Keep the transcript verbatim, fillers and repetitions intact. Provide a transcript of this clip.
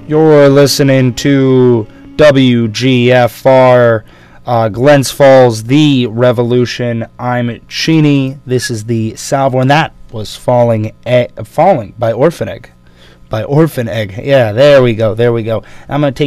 You're listening to W G F R, uh, Glens Falls, The Revolution. I'm Cheney. This is the Salvo, and that was Falling e- Falling by Orphan Egg. By Orphan Egg. Yeah, there we go. There we go. I'm going to take